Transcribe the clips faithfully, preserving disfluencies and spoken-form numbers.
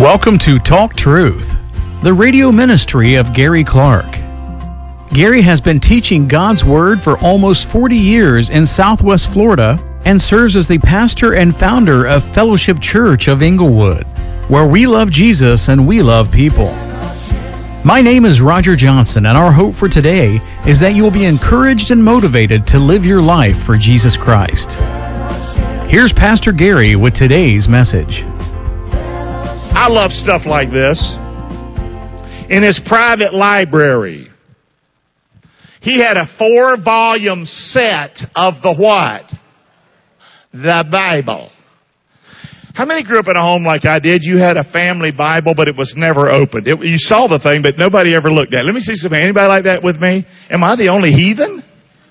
Welcome to Talk Truth, the radio ministry of Gary Clark. Gary has been teaching God's Word for almost forty years in Southwest Florida and serves as the pastor and founder of Fellowship Church of Inglewood, where we love Jesus and we love people. My name is Roger Johnson, and our hope for today is that you will be encouraged and motivated to live your life for Jesus Christ. Here's Pastor Gary with today's message. I love stuff like this. In his private library, he had a four-volume set of the what? The Bible. How many grew up in a home like I did? You had a family Bible, but it was never opened. It, you saw the thing, but nobody ever looked at it. Let me see some. Anybody like that with me? Am I the only heathen?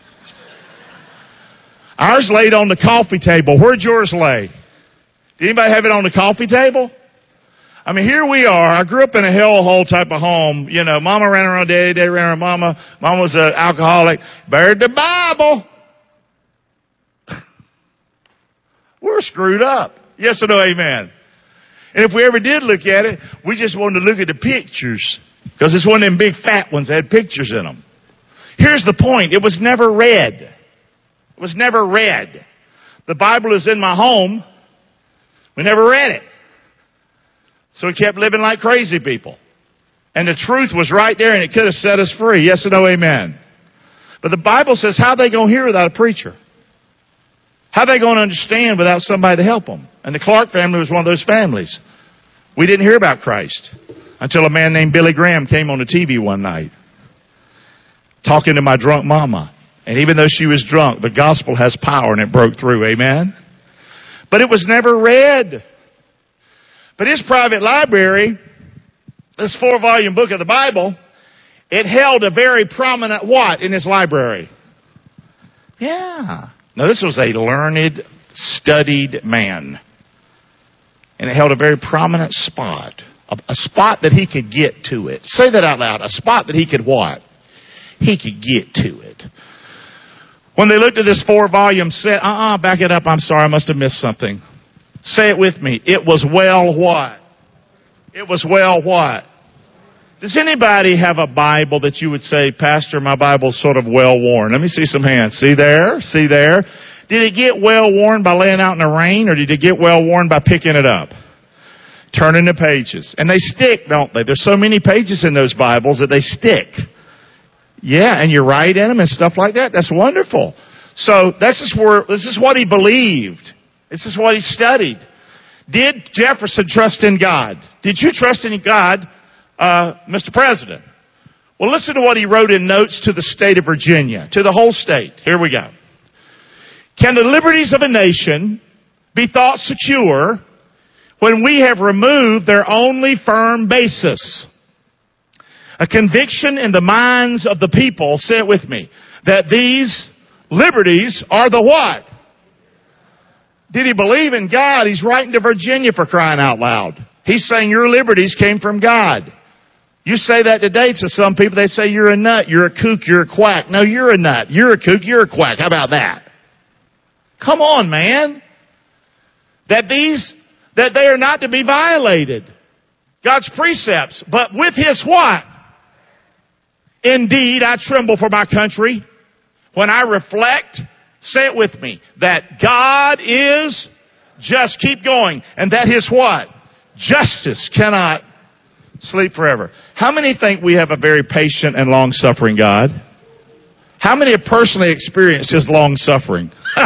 Ours laid on the coffee table. Where'd yours lay? Did anybody have it on the coffee table? I mean, here we are. I grew up in a hellhole type of home. You know, mama ran around daddy, daddy ran around mama. Mama was an alcoholic. Buried the Bible. We're screwed up. Yes or no, amen? And if we ever did look at it, we just wanted to look at the pictures. Because it's one of them big fat ones that had pictures in them. Here's the point. It was never read. It was never read. The Bible is in my home. We never read it. So we kept living like crazy people. And the truth was right there, and it could have set us free. Yes or no, amen? But the Bible says, how are they going to hear without a preacher? How are they going to understand without somebody to help them? And the Clark family was one of those families. We didn't hear about Christ until a man named Billy Graham came on the T V one night talking to my drunk mama. And even though she was drunk, the gospel has power, and it broke through. Amen? But it was never read. But his private library, this four-volume book of the Bible, it held a very prominent what in his library? Yeah. Now, this was a learned, studied man. And it held a very prominent spot. A, a spot that he could get to it. Say that out loud. A spot that he could what? He could get to it. When they looked at this four-volume set, uh-uh, back it up. I'm sorry, I must have missed something. Say it with me. It was well what? It was well what? Does anybody have a Bible that you would say, Pastor, my Bible's sort of well worn? Let me see some hands. See there? See there? Did it get well worn by laying out in the rain, or did it get well worn by picking it up? Turning the pages. And they stick, don't they? There's so many pages in those Bibles that they stick. Yeah, and you write in them and stuff like that. That's wonderful. So this is where, this is what he believed. This is what he studied. Did Jefferson trust in God? Did you trust in God, uh, Mister President? Well, listen to what he wrote in notes to the state of Virginia, to the whole state. Here we go. Can the liberties of a nation be thought secure when we have removed their only firm basis? A conviction in the minds of the people, say it with me, that these liberties are the what? Did he believe in God? He's writing to Virginia, for crying out loud. He's saying your liberties came from God. You say that today to some people, they say you're a nut, you're a kook, you're a quack. No, you're a nut, you're a kook, you're a quack. How about that? Come on, man. That these, that they are not to be violated. God's precepts. But with his what? Indeed, I tremble for my country when I reflect. Say it with me. That God is just. Keep going. And that his what? Justice cannot sleep forever. How many think we have a very patient and long-suffering God? How many have personally experienced his long-suffering?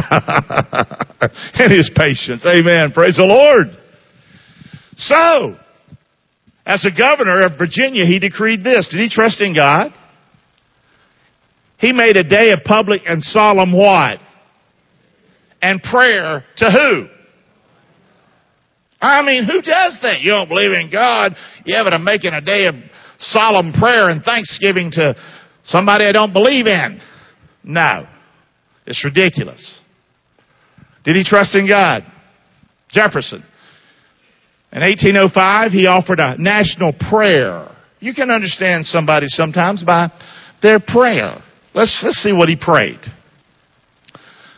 And his patience. Amen. Praise the Lord. So, as a governor of Virginia, he decreed this. Did he trust in God? He made a day of public and solemn what? And prayer to who? I mean, who does that? You don't believe in God. You have it making a day of solemn prayer and thanksgiving to somebody I don't believe in. No. It's ridiculous. Did he trust in God? Jefferson. In eighteen oh five, he offered a national prayer. You can understand somebody sometimes by their prayer. Let's, let's see what he prayed.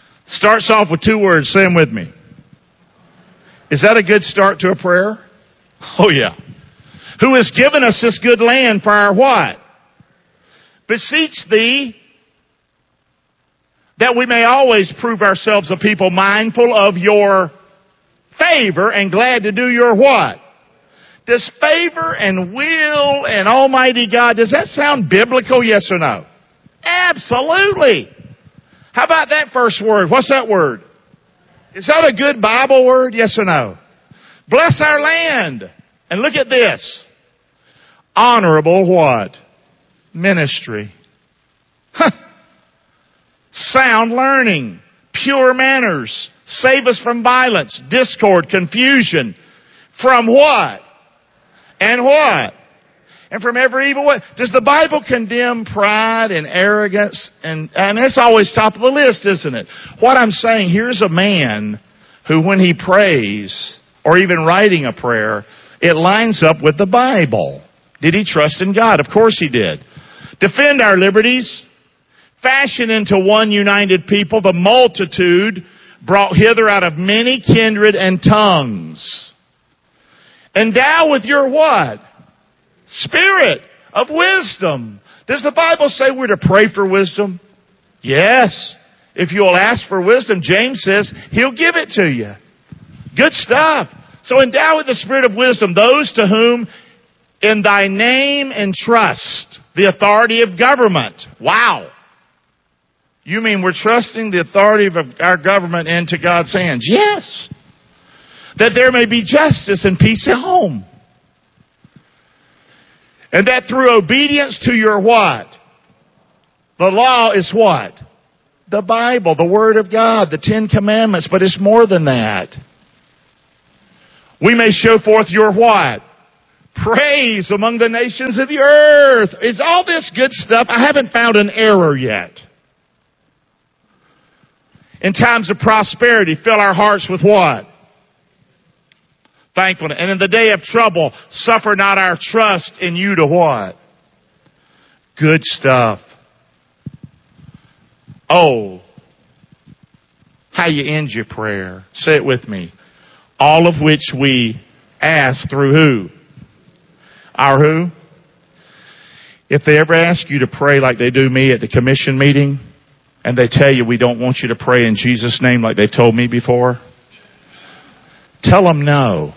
Starts off with two words. Say them with me. Is that a good start to a prayer? Oh yeah. Who has given us this good land for our what? Beseech thee that we may always prove ourselves a people mindful of your favor and glad to do your what? Does favor and will and Almighty God, does that sound biblical, yes or no? Absolutely. How about that first word? What's that word? Is that a good Bible word, yes or no? Bless our land. And look at this. Honorable what? Ministry. Huh. Sound learning. Pure manners. Save us from violence, discord, confusion. From what? And what? And from every evil way. Does the Bible condemn pride and arrogance? And, and that's always top of the list, isn't it? What I'm saying, here's a man who when he prays, or even writing a prayer, it lines up with the Bible. Did he trust in God? Of course he did. Defend our liberties. Fashion into one united people the multitude brought hither out of many kindred and tongues. Endow with your what? Spirit of wisdom. Does the Bible say we're to pray for wisdom? Yes. If you'll ask for wisdom, James says He'll give it to you. Good stuff. So endow with the spirit of wisdom those to whom in thy name entrust the authority of government. Wow. You mean we're trusting the authority of our government into God's hands? Yes. That there may be justice and peace at home. And that through obedience to your what? The law is what? The Bible, the Word of God, the Ten Commandments, but it's more than that. We may show forth your what? Praise among the nations of the earth. Is all this good stuff? I haven't found an error yet. In times of prosperity, fill our hearts with what? Thankfulness. And in the day of trouble, suffer not our trust in you to what? Good stuff. Oh, how you end your prayer. Say it with me. All of which we ask through who? Our who? If they ever ask you to pray like they do me at the commission meeting, and they tell you we don't want you to pray in Jesus' name like they've told me before, tell them no.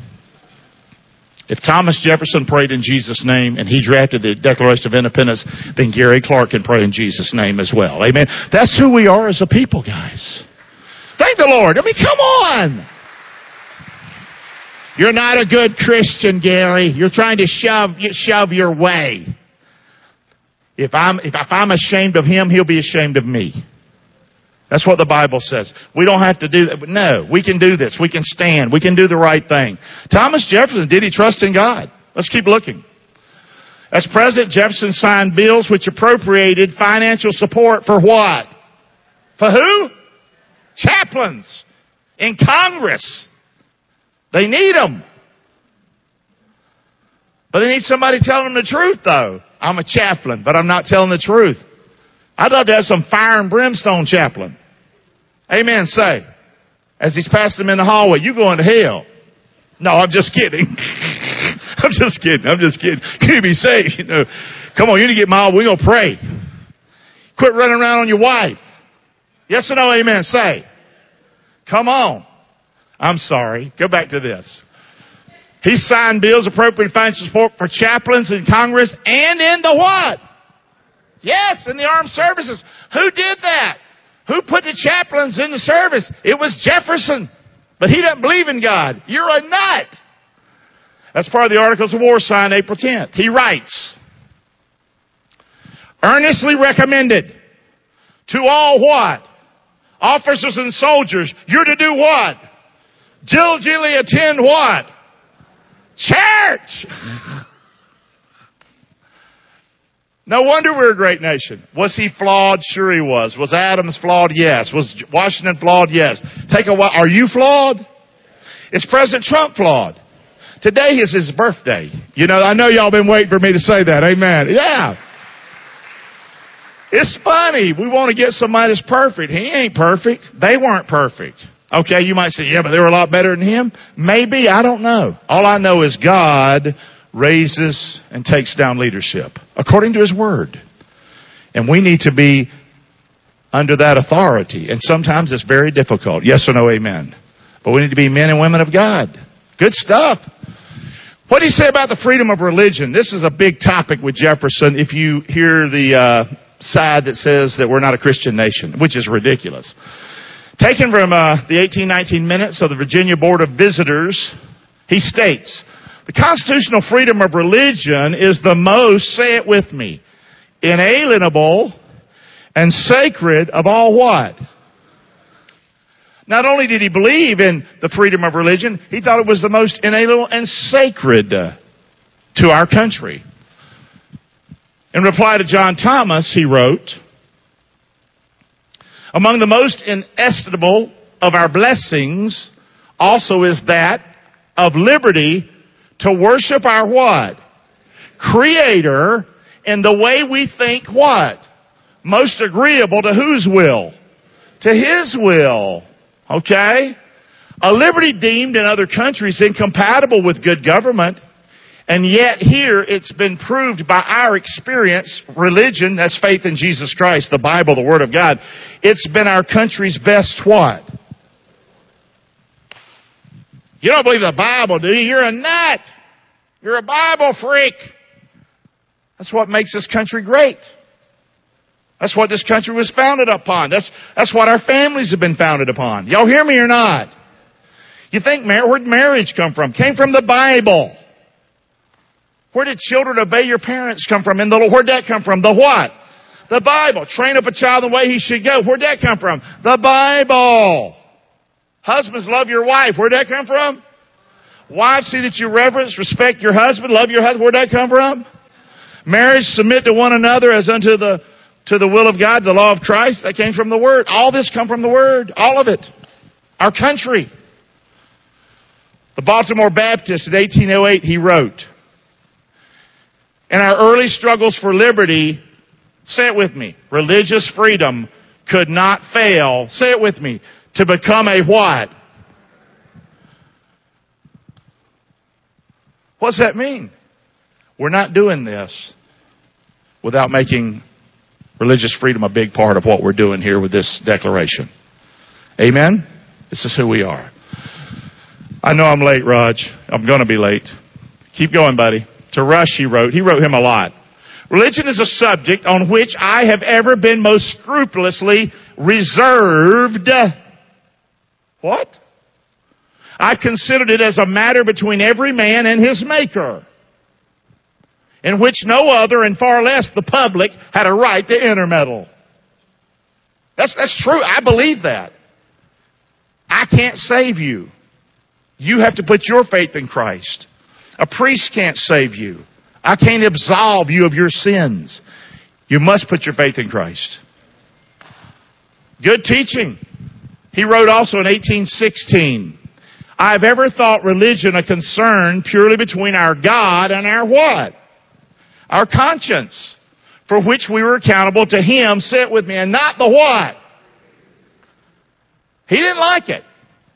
If Thomas Jefferson prayed in Jesus' name and he drafted the Declaration of Independence, then Gary Clark can pray in Jesus' name as well. Amen. That's who we are as a people, guys. Thank the Lord. I mean, come on. You're not a good Christian, Gary. You're trying to shove shove your way. If I'm if, if I'm ashamed of him, he'll be ashamed of me. That's what the Bible says. We don't have to do that. But no, we can do this. We can stand. We can do the right thing. Thomas Jefferson, did he trust in God? Let's keep looking. As President, Jefferson signed bills which appropriated financial support for what? For who? Chaplains in Congress. They need them. But they need somebody telling them the truth, though. I'm a chaplain, but I'm not telling the truth. I'd love to have some fire and brimstone chaplain. Amen, say. As he's passing them in the hallway, you going to hell. No, I'm just kidding. I'm just kidding. I'm just kidding. You be saved, you know. Come on, you need to get mild. We're going to pray. Quit running around on your wife. Yes or no, amen, say. Come on. I'm sorry. Go back to this. He signed bills appropriating financial support for chaplains in Congress and in the what? Yes, in the armed services. Who did that? Who put the chaplains in the service? It was Jefferson. But he doesn't believe in God. You're a nut. That's part of the Articles of War signed April tenth. He writes, earnestly recommended to all what? Officers and soldiers. You're to do what? Diligently attend what? Church! No wonder we're a great nation. Was he flawed? Sure he was. Was Adams flawed? Yes. Was Washington flawed? Yes. Take a while. Are you flawed? Is President Trump flawed? Today is his birthday. You know, I know y'all been waiting for me to say that. Amen. Yeah. It's funny. We want to get somebody that's perfect. He ain't perfect. They weren't perfect. Okay, you might say, yeah, but they were a lot better than him. Maybe, I don't know. All I know is God raises and takes down leadership according to His Word. And we need to be under that authority. And sometimes it's very difficult. Yes or no, amen. But we need to be men and women of God. Good stuff. What do you say about the freedom of religion? This is a big topic with Jefferson if you hear the uh, side that says that we're not a Christian nation, which is ridiculous. Taken from uh, the eighteen nineteen minutes of the Virginia Board of Visitors, he states, the constitutional freedom of religion is the most, say it with me, inalienable and sacred of all what? Not only did he believe in the freedom of religion, he thought it was the most inalienable and sacred uh, to our country. In reply to John Thomas, he wrote, among the most inestimable of our blessings also is that of liberty to worship our what? Creator in the way we think what? Most agreeable to whose will? To His will. Okay? A liberty deemed in other countries incompatible with good government. And yet here it's been proved by our experience, religion, that's faith in Jesus Christ, the Bible, the Word of God. It's been our country's best what? You don't believe the Bible, do you? You're a nut. You're a Bible freak. That's what makes this country great. That's what this country was founded upon. That's, that's what our families have been founded upon. Y'all hear me or not? You think, where'd marriage come from? Came from the Bible. Where did children obey your parents come from? In the, where'd that come from? The what? The Bible. Train up a child the way he should go. Where'd that come from? The Bible. Husbands, love your wife. Where'd that come from? Wives, see that you reverence, respect your husband, love your husband. Where'd that come from? Marriage, submit to one another as unto the to the will of God, the law of Christ. That came from the Word. All this come from the Word. All of it. Our country. The Baltimore Baptist in eighteen oh eight, he wrote, in our early struggles for liberty, say it with me, religious freedom could not fail, say it with me, to become a what? What's that mean? We're not doing this without making religious freedom a big part of what we're doing here with this declaration. Amen? This is who we are. I know I'm late, Raj. I'm going to be late. Keep going, buddy. To Rush, he wrote. He wrote him a lot. Religion is a subject on which I have ever been most scrupulously reserved. What? I considered it as a matter between every man and his Maker, in which no other, and far less the public, had a right to intermeddle. That's, that's true. I believe that. I can't save you. You have to put your faith in Christ. A priest can't save you. I can't absolve you of your sins. You must put your faith in Christ. Good teaching. He wrote also in eighteen sixteen, I have ever thought religion a concern purely between our God and our what? Our conscience, for which we were accountable to Him, say it with me, and not the what? He didn't like it.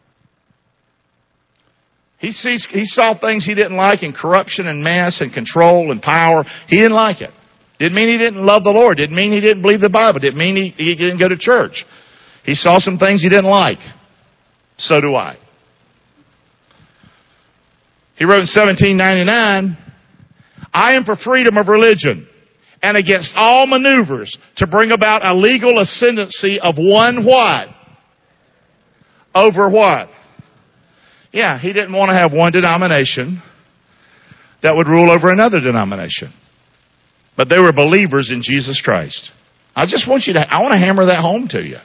He sees, he saw things he didn't like in corruption and mess and control and power. He didn't like it. Didn't mean he didn't love the Lord. Didn't mean he didn't believe the Bible. Didn't mean he, he didn't go to church. He saw some things he didn't like. So do I. He wrote in seventeen ninety-nine, I am for freedom of religion and against all maneuvers to bring about a legal ascendancy of one what? Over what? Yeah, he didn't want to have one denomination that would rule over another denomination. But they were believers in Jesus Christ. I just want you to, I want to hammer that home to you.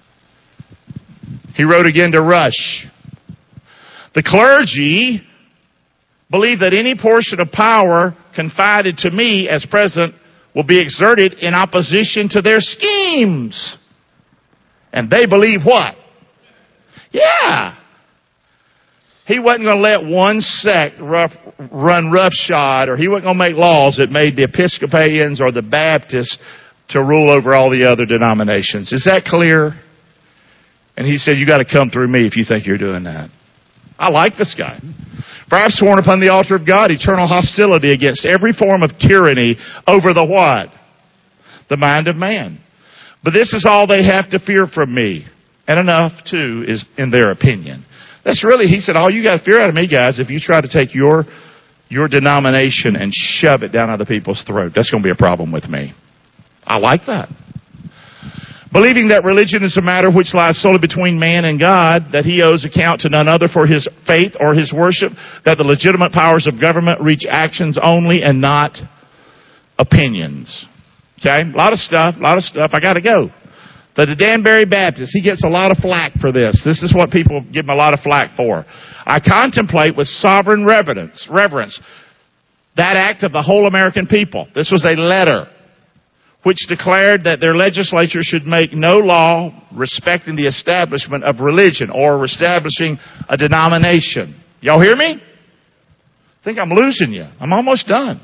He wrote again to Rush, the clergy believe that any portion of power confided to me as president will be exerted in opposition to their schemes. And they believe what? Yeah. He wasn't going to let one sect rough, run roughshod, or he wasn't going to make laws that made the Episcopalians or the Baptists to rule over all the other denominations. Is that clear? And he said, you got to come through me if you think you're doing that. I like this guy. For I have sworn upon the altar of God eternal hostility against every form of tyranny over the what? The mind of man. But this is all they have to fear from me. And enough, too, is in their opinion. That's really, he said, all you got to fear out of me, guys, if you try to take your, your denomination and shove it down other people's throat. That's going to be a problem with me. I like that. Believing that religion is a matter which lies solely between man and God, that he owes account to none other for his faith or his worship, that the legitimate powers of government reach actions only and not opinions. Okay? A lot of stuff, a lot of stuff. I got to go. The Danbury Baptist, he gets a lot of flack for this. This is what people give him a lot of flack for. I contemplate with sovereign reverence, reverence that act of the whole American people. This was a letter which declared that their legislature should make no law respecting the establishment of religion or establishing a denomination. Y'all hear me? I think I'm losing you. I'm almost done.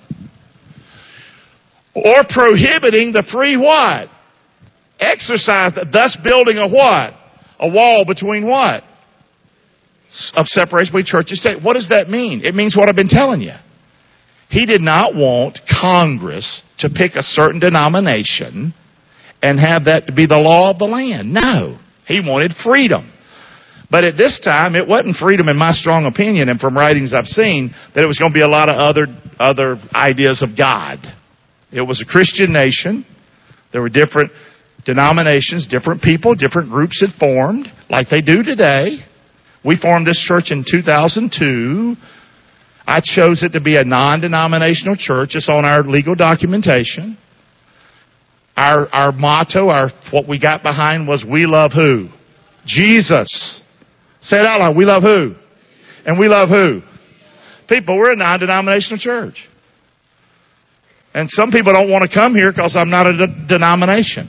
Or prohibiting the free what? Exercise, thus building a what? A wall between what? Of separation between church and state. What does that mean? It means what I've been telling you. He did not want Congress to pick a certain denomination and have that to be the law of the land. No. He wanted freedom. But at this time, it wasn't freedom in my strong opinion, and from writings I've seen, that it was going to be a lot of other, other ideas of God. It was a Christian nation. There were different denominations, different people, different groups had formed, like they do today. We formed this church in two thousand two. I chose it to be a non-denominational church. It's on our legal documentation. Our our motto, our what we got behind was, we love who? Jesus. Say it out loud. We love who? And we love who? People, we're a non-denominational church. And some people don't want to come here because I'm not a de- denomination.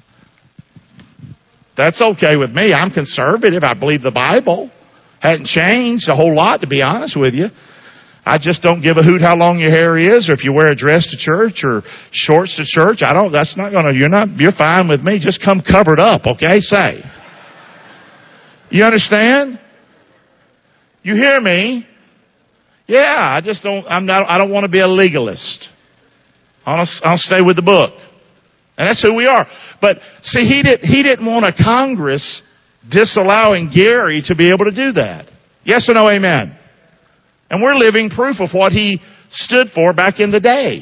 That's okay with me. I'm conservative. I believe the Bible. Hadn't changed a whole lot, to be honest with you. I just don't give a hoot how long your hair is, or if you wear a dress to church or shorts to church. I don't, that's not gonna, you're not, you're fine with me. Just come covered up, okay? Say. You understand? You hear me? Yeah, I just don't, I'm not, I don't want to be a legalist. I'll, I'll stay with the book. And that's who we are. But see, he didn't, he didn't want a Congress disallowing Gary to be able to do that. Yes or no, amen? And we're living proof of what he stood for back in the day.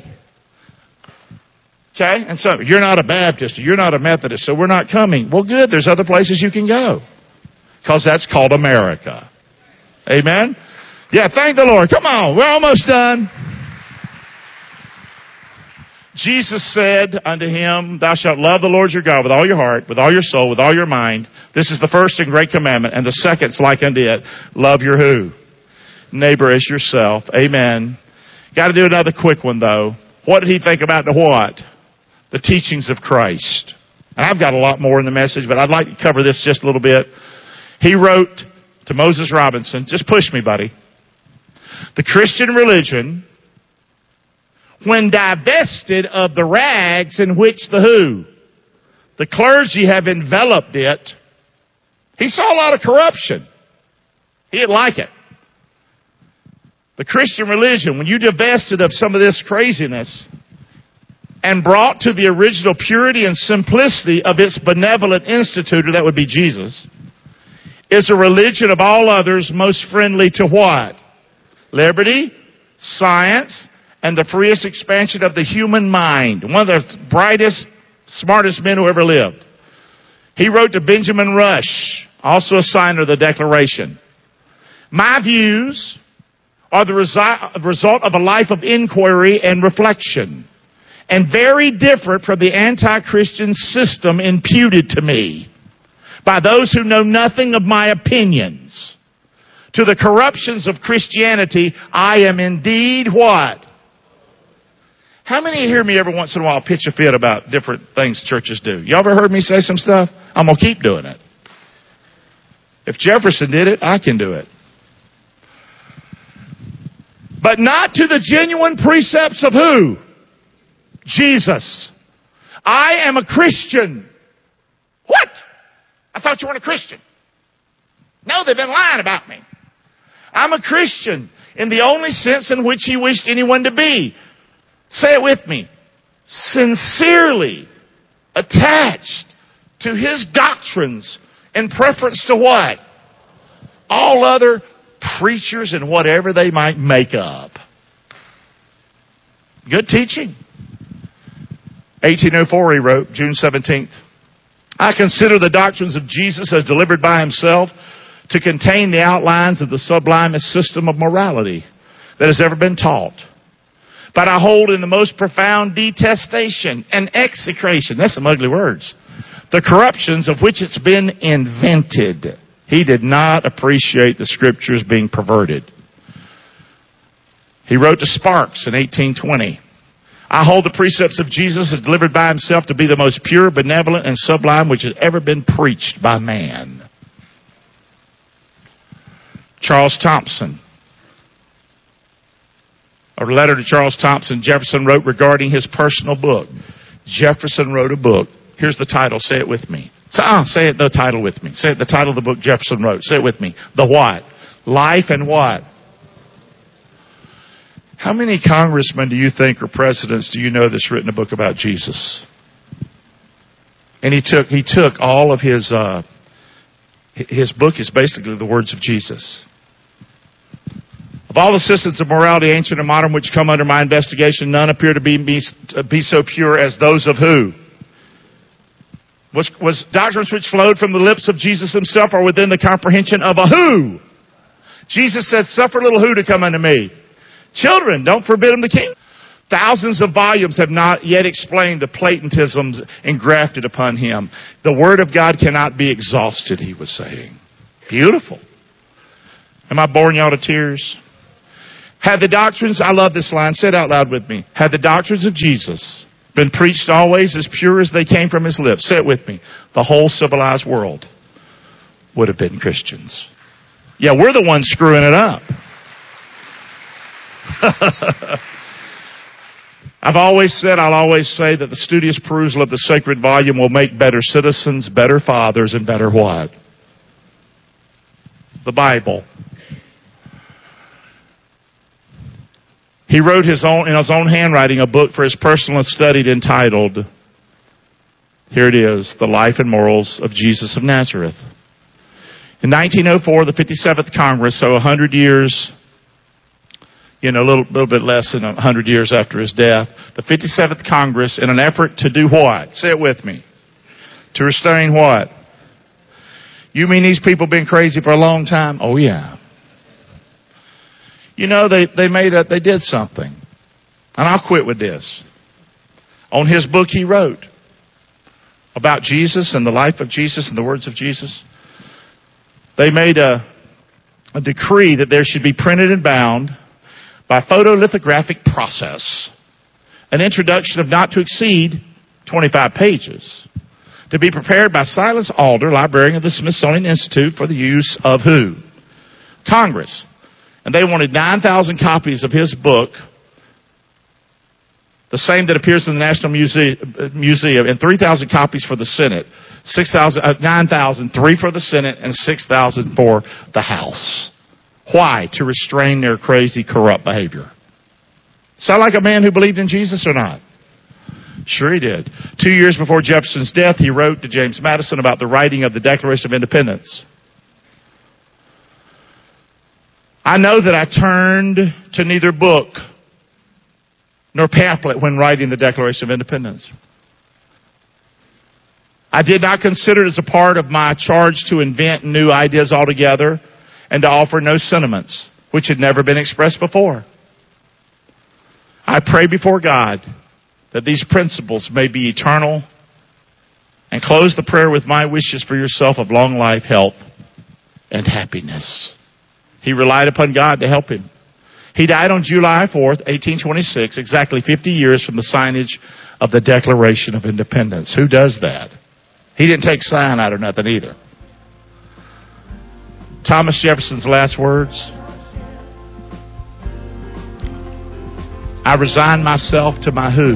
Okay? And so, you're not a Baptist, you're not a Methodist, so we're not coming. Well, good, there's other places you can go. Because that's called America. Amen? Yeah, thank the Lord. Come on, we're almost done. Jesus said unto him, thou shalt love the Lord your God with all your heart, with all your soul, with all your mind. This is the first and great commandment. And the second's like unto it. Love your who? Neighbor as yourself. Amen. Got to do another quick one, though. What did he think about the what? The teachings of Christ. And I've got a lot more in the message, but I'd like to cover this just a little bit. He wrote to Moses Robinson, just push me, buddy. The Christian religion, when divested of the rags in which the who? The clergy have enveloped it. He saw a lot of corruption. He didn't like it. The Christian religion, when you divested of some of this craziness and brought to the original purity and simplicity of its benevolent institutor, that would be Jesus, is a religion of all others most friendly to what? Liberty, science, and the freest expansion of the human mind. One of the brightest, smartest men who ever lived. He wrote to Benjamin Rush, also a signer of the Declaration. My views are the resi- result of a life of inquiry and reflection, and very different from the anti-Christian system imputed to me by those who know nothing of my opinions. To the corruptions of Christianity, I am indeed what? How many hear me every once in a while pitch a fit about different things churches do? You ever heard me say some stuff? I'm going to keep doing it. If Jefferson did it, I can do it. But not to the genuine precepts of who? Jesus. I am a Christian. What? I thought you weren't a Christian. No, they've been lying about me. I'm a Christian in the only sense in which he wished anyone to be. Say it with me. Sincerely attached to his doctrines in preference to what? All other preachers and whatever they might make up. Good teaching. eighteen oh four he wrote, June seventeenth. I consider the doctrines of Jesus as delivered by himself to contain the outlines of the sublimest system of morality that has ever been taught. But I hold in the most profound detestation and execration, that's some ugly words, the corruptions of which it's been invented. He did not appreciate the scriptures being perverted. He wrote to Sparks in eighteen twenty. I hold the precepts of Jesus as delivered by himself to be the most pure, benevolent, and sublime which has ever been preached by man. Charles Thompson. A letter to Charles Thompson, Jefferson wrote regarding his personal book. Jefferson wrote a book. Here's the title. Say it with me. So, uh, say it, the title with me. Say it, the title of the book Jefferson wrote. Say it with me. The what? Life and what? How many congressmen do you think or presidents do you know that's written a book about Jesus? And he took he took all of his uh, his book is basically the words of Jesus. Of all the systems of morality, ancient and modern, which come under my investigation, none appear to be be, be so pure as those of who? Was, was doctrines which flowed from the lips of Jesus himself or within the comprehension of a who? Jesus said, suffer little who to come unto me. Children, don't forbid them the kingdom. Thousands of volumes have not yet explained the Platonisms engrafted upon him. The Word of God cannot be exhausted, he was saying. Beautiful. Am I boring y'all to tears? Had the doctrines, I love this line, say it out loud with me. Had the doctrines of Jesus been preached always as pure as they came from his lips, say it with me, the whole civilized world would have been Christians. Yeah, we're the ones screwing it up. I've always said, I'll always say that the studious perusal of the sacred volume will make better citizens, better fathers, and better what? The Bible. He wrote his own, in his own handwriting, a book for his personal study entitled, here it is, The Life and Morals of Jesus of Nazareth. In nineteen oh four, the fifty-seventh Congress, so a hundred years, you know, a little, little bit less than a hundred years after his death, the fifty-seventh Congress, in an effort to do what? Say it with me. To restrain what? You mean these people been crazy for a long time? Oh yeah. You know, they, they made a, they did something. And I'll quit with this. On his book he wrote about Jesus and the life of Jesus and the words of Jesus, they made a, a decree that there should be printed and bound by photolithographic process an introduction of not to exceed twenty-five pages to be prepared by Silas Alder, librarian of the Smithsonian Institute, for the use of who? Congress. And they wanted nine thousand copies of his book, the same that appears in the National Muse- Museum, and three thousand copies for the Senate. six thousand, uh, nine thousand, three for the Senate, and six thousand for the House. Why? To restrain their crazy, corrupt behavior. Sound like a man who believed in Jesus or not? Sure he did. Two years before Jefferson's death, he wrote to James Madison about the writing of the Declaration of Independence. I know that I turned to neither book nor pamphlet when writing the Declaration of Independence. I did not consider it as a part of my charge to invent new ideas altogether and to offer no sentiments which had never been expressed before. I pray before God that these principles may be eternal, and close the prayer with my wishes for yourself of long life, health, and happiness. He relied upon God to help him. He died on July fourth, eighteen twenty-six, exactly fifty years from the signage of the Declaration of Independence. Who does that? He didn't take cyanide or nothing either. Thomas Jefferson's last words. I resign myself to my who.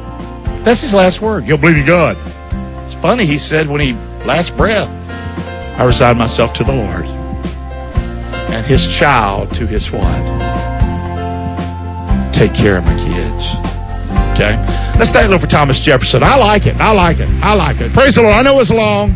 That's his last word. You'll believe in God. It's funny, he said when he, last breath, I resign myself to the Lord and His child to His what? Take care of my kids. Okay? Let's thank the Lord for Thomas Jefferson. I like it. I like it. I like it. Praise the Lord. I know it's long.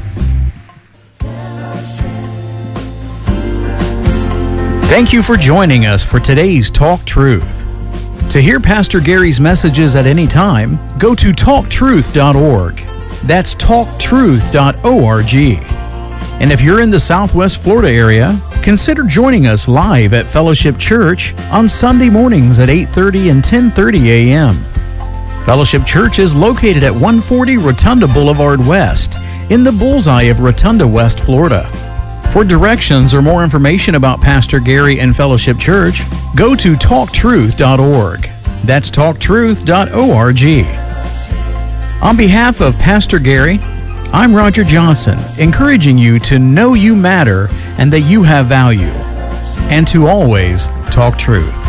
Thank you for joining us for today's Talk Truth. To hear Pastor Gary's messages at any time, go to talk truth dot org. That's talk truth dot org. And if you're in the Southwest Florida area, consider joining us live at Fellowship Church on Sunday mornings at eight thirty and ten thirty a.m. Fellowship Church is located at one forty Rotunda Boulevard West in the bullseye of Rotunda, West Florida. For directions or more information about Pastor Gary and Fellowship Church, go to talk truth dot org. That's talk truth dot org. On behalf of Pastor Gary, I'm Roger Johnson, encouraging you to know you matter and that you have value, and to always talk truth.